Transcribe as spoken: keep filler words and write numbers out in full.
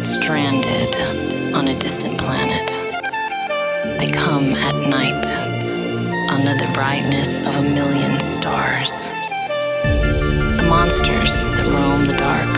stranded on a distant planet. They come at night under the brightness of a million stars. The monsters that roam the dark